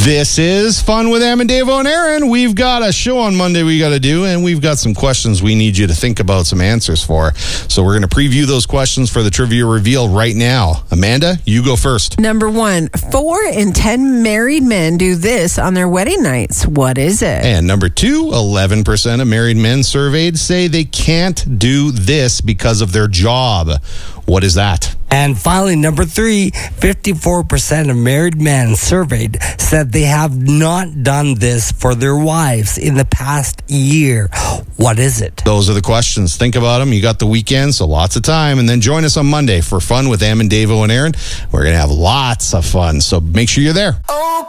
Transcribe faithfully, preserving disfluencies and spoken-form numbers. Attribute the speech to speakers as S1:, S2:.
S1: This is Fun with Am and Davo and Aaron. We've got a show on Monday we got to do, and we've got some questions we need you to think about some answers for. So we're going to preview those questions for the trivia reveal right now. Amanda, you go first.
S2: Number one, four in ten married men do this on their wedding nights. What is it?
S1: And number two, eleven percent of married men surveyed say they can't do this because of their job. What is that?
S3: And finally, number three, fifty-four percent of married men surveyed said they have not done this for their wives in the past year. What is it?
S1: Those are the questions. Think about them. You got the weekend, so lots of time. And then join us on Monday for Fun with Am and Davo and Aaron. We're going to have lots of fun, so make sure you're there.
S4: Oh.